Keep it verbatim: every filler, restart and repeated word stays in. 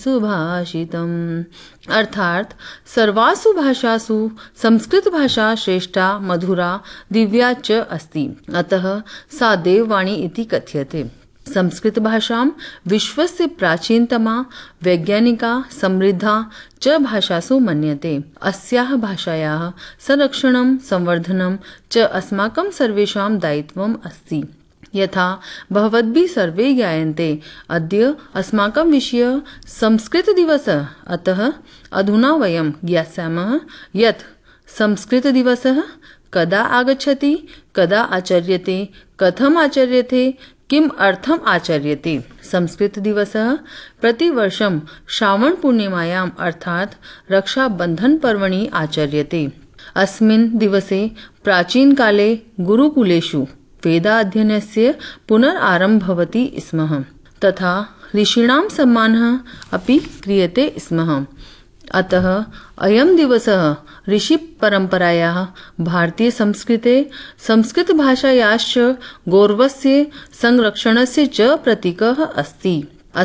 सुभाषितम्। अर्थात सर्वासु भाषासु संस्कृत भाषा श्रेष्ठा, मधुरा, दिव्या च अस्ति। अतः सा देववाणी इति कथ्यते। संस्कृत भाषां विश्वस्य प्राचीनतमा, वैज्ञानिका, समृद्धा च भाषासु मन्यते। अस्याः भाषायाः संरक्षणं, संवर्धनं च अस्माकं सर्वेषां दायित्वम् अस्ति। यथा भवद्भिः सर्वे ज्ञायन्ते, अद्य अस्माकं विषयः संस्कृतदिवसः। अतः अधुना वयं ज्ञास्यामः यत् संस्कृतदिवसः कदा आगच्छति, कदा आचर्यते, कथम् आचर्यते, किम् अर्थम् आचर्यते। संस्कृतदिवसः प्रतिवर्षं श्रावणपूर्णिमायाम् अर्थात् रक्षाबन्धनपर्वणि आचर्यते। अस्मिन् दिवसे प्राचीनकाले गुरुकुलेषु वेदाध्ययनस्य पुनरारम्भः भवति स्म, तथा ऋषीणां सम्मानः अपि क्रियते स्म। अतः अयं दिवसः ऋषिपरम्परायाः, भारतीयसंस्कृते संस्कृतभाषायाश्च गौरवस्य संरक्षणस्य च प्रतीकः अस्ति।